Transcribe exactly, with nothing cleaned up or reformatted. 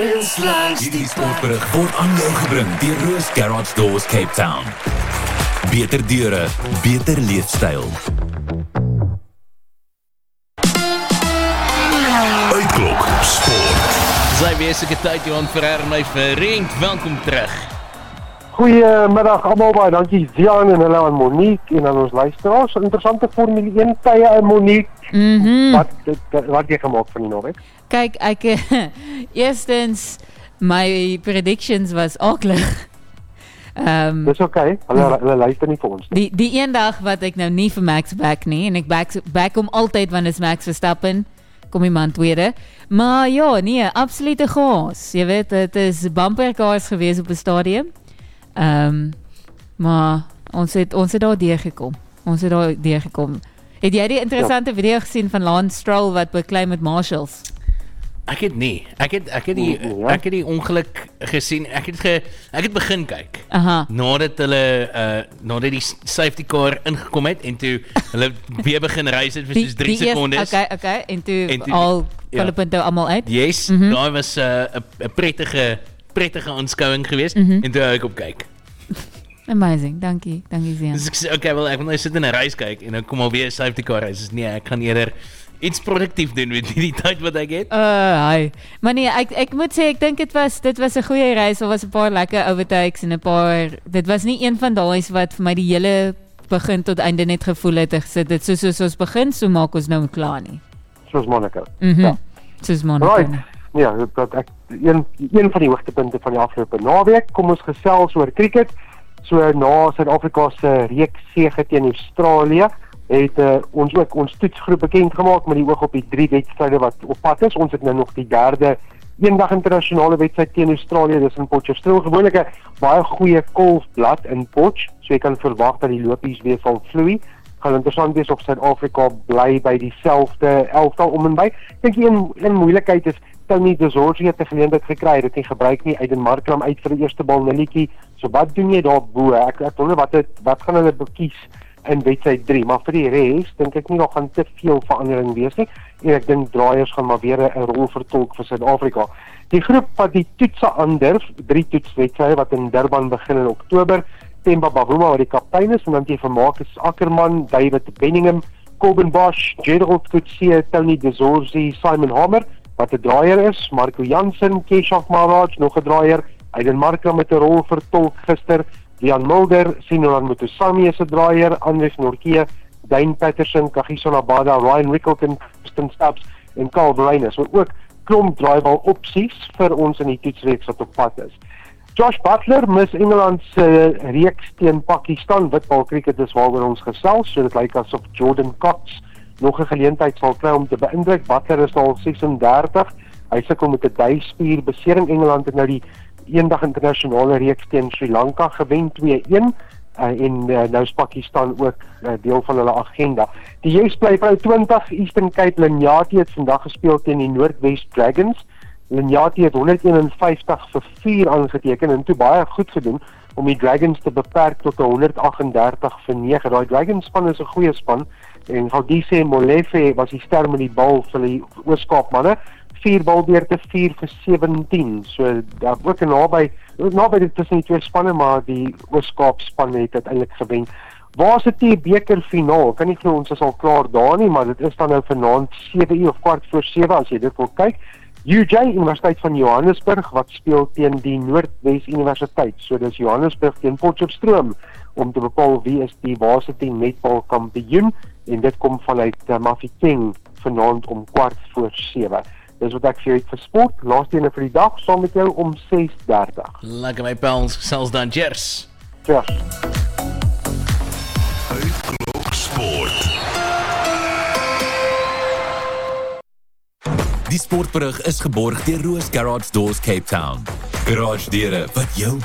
Ergens langs die sportberig word aan jou gebring deur Roos Garage Doors Cape Town. Beter deure, beter leefstyl. Uitklok Sport. Sy weeslike tyd, Johan Ferrer, my vriend, welkom terug. Goeiemiddag almal, baie dankie Zian en hulle aan Monique en aan ons luisteraars. Interessante Formule een tye aan Monique. Mm-hmm. Wat wat jy gemaak van die naweek? Kyk, ek eerstens my predictions was aklig. Um, Dis oké, hulle, hulle luister nie vir ons nie. Die die een dag wat ek nou nie vir Max back nie en ek back back hom altyd wanneer is Max Verstappen. Kom iemand tweede. Maar ja, nee, absolute chaos. Jy weet, het is bumper cars gewees op 'n stadium. Ehm, um, maar ons het ons het daar deurgekom. Ons het daar deurgekom. Het jy die interessante ja. video gesien van Lance Stroll wat beklei met Marshalls? Ek het nie. Ek het ek het die ja. ek het die ongeluk gesien. Ek het ge, ek het begin kyk. Aha. Nadat hulle uh nadat die safety car ingekom het en toe hulle weer begin reis het vir soos drie sekondes. Okay, okay, en toe, en toe al ja. hulle punte almal uit. Yes, mm-hmm. Daar was 'n uh, 'n prettige prettige aanskouing geweest mm-hmm. en toe hou ek op kyk. Amazing, dankie, dankie Zian. Dus ek sê, okay, wel, ek wil nou sit in 'n reis kyk en dan kom alweer 'n safety car reis. Dus nee, ek gaan eerder iets produktief doen met die, die tyd wat ek het. Uh, hi. Maar nee, ek ek moet sê ek dink dit was dit was 'n goeie reis. Daar was 'n paar lekker overtakes en 'n paar dit was nie een van daai wat vir my die hele begin tot einde net gevoel het gesit. Dit soos soos ons begin, so maak ons nou klaar nie. Soos Monaco. Mhm. Ja. Soos Monaco. Right. Ja, dat ek een een van die hoogtepunte van die afgelope naweek. Kom ons gesels oor cricket. So na Suid-Afrika se reeks sege teen Australië het uh, ons ook ons toetsgroep bekend gemaak met die oog op die drie wedstryde wat op pad is. Ons het nou nog die derde eendag internasionale wedstryd teen Australië, dis in Potchefstroom. Gewoonlik 'n baie goeie golfblad in Potch, so jy kan verwag dat die lopies weer sal vloei. Gaan interessant wees of Suid-Afrika bly by dieselfde elftal om en by. Ek dink een een moeilikheid is Tony De Zorzi het 'n geleentheid gekry, dit nie gebruik nie, uit in Markram uit vir die eerste bal nulletjie. So wat doen jy daar bo? Ek ek wonder wat het, wat gaan hulle bekies in wedstryd drie, maar vir die res dink ek nie daar gaan te veel verandering wees nie. En ek dink draaiers gaan maar weer 'n rol vertolk vir Suid-Afrika. Die groep wat die toetse aandurf, drie toetswedstryde wat in Durban begin in Oktober, Themba Bavuma wat die kaptein is en dan jy vir Marcus Ackerman, David Benningham, Coben Bosch, Gerald Coetzee, Tony De Zorzi, Simon Hamer wat 'n draaier is, Marco Jansen, Keshav Maharaj nog 'n draaier, Aiden Markram met 'n rol vertolk gister, Dian Mulder, Sinoran Mutusami is 'n draaier, Andries Nortje, Dane Patterson, Kagiso Rabada, Ryan Rickelton, Kristen Stubbs en Carl Breiner. So ook klomp draaibal opsies vir ons in die toetsreeks wat op pad is. Josh Butler mis Engeland se uh, reeks teen Pakistan. Witbal cricket is waaroor ons gesels, so dit lyk asof Jordan Cox nog 'n geleentheid sal kry om te beïndruk. Butler is al sesendertig. Hy sukkel met 'n duisspier besering. Engeland het nou die eendag internasionale reeks teen Sri Lanka gewen twee-een. Uh, en uh, nou is Pakistan ook uh, deel van hulle agenda. Die jeugsply vrou twintig Eastern Cape Linyati het vandag gespeel teen die Noordwest Dragons. Linyati het honderdeenenvyftig vir vier aangeteken en toe baie goed gedoen om die Dragons te beperk tot honderdagtendertig vir nege. Daai Dragons span is 'n goeie span en Gaudise Molefe was die ster met die bal vir die Oos-Kaap manne. vier balbeurte, vier vir sewentien. So daar ook naby naby dit tussen die twee spanne, maar die Oos-Kaap span het uiteindelik gewen. Waar is die beker finaal? Kan nie glo ons is al klaar daar nie, maar dit is dan nou vanaand sewe uur of kwart voor sewe as jy dit wil kyk. U J Universiteit van Johannesburg wat speel teen die Noordwes Universiteit. So dis Johannesburg teen Potchefstroom om te bepaal wie is die varsity netbal kampioen en dit kom vanuit uh, Mafeking vanaand om kwart voor sewe. Dis wat ek vir jou het vir sport. Laaste ene vir die dag saam met jou om ses dertig. Lekker my pals, gesels dan, cheers. Cheers. Uitklok Sport. Die sportberig is geborg deur Roos Garage Doors Cape Town. Garage deure wat jou